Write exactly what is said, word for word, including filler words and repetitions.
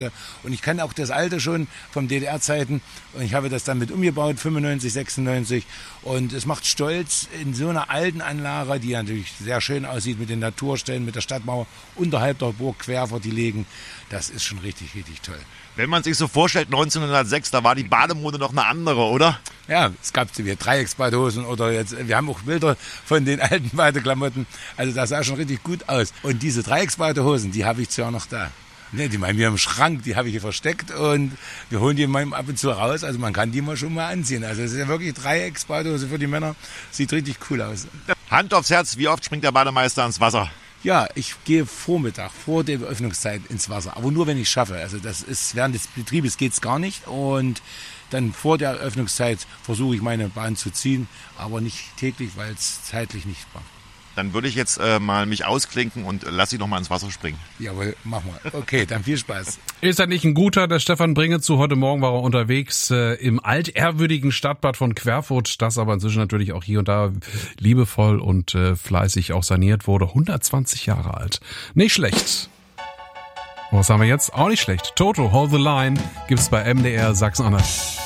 Und ich kann auch das Alte schon vom D D R-Zeiten und ich habe das dann mit umgebaut, fünfundneunzig, sechsundneunzig und es macht stolz in so einer alten Anlage, die natürlich sehr schön aussieht mit den Naturstellen, mit der Stadtmauer unterhalb der Burg quer vor die liegen. Das ist schon richtig, richtig toll. Wenn man sich so vorstellt, neunzehnhundertsechs, da war die Bademode noch eine andere, oder? Ja, es gab so wie Dreiecksbadehosen oder jetzt, wir haben auch Bilder von den alten Badeklamotten, also das sah schon richtig gut aus. Und diese Dreiecksbadehosen, die habe ich zwar noch da. Ne, die meinen wir im Schrank, die habe ich hier versteckt und wir holen die mal ab und zu raus. Also man kann die mal schon mal anziehen. Also es ist ja wirklich Dreiecksbadehose für die Männer. Sieht richtig cool aus. Hand aufs Herz, wie oft springt der Bademeister ins Wasser? Ja, ich gehe Vormittag, vor der Öffnungszeit ins Wasser. Aber nur, wenn ich schaffe. Also das ist, während des Betriebes geht's gar nicht. Und dann vor der Öffnungszeit versuche ich meine Bahn zu ziehen. Aber nicht täglich, weil es zeitlich nicht war. Dann würde ich jetzt äh, mal mich ausklinken und lass dich noch mal ins Wasser springen. Jawohl, mach mal. Okay, dann viel Spaß. Ist er nicht ein guter, der Stefan Bringezu? Heute Morgen war er unterwegs äh, im altehrwürdigen Stadtbad von Querfurt, das aber inzwischen natürlich auch hier und da liebevoll und äh, fleißig auch saniert wurde. hundertzwanzig Jahre alt. Nicht schlecht. Was haben wir jetzt? Auch nicht schlecht. Toto, Hold the Line, gibt's bei M D R Sachsen-Anhalt.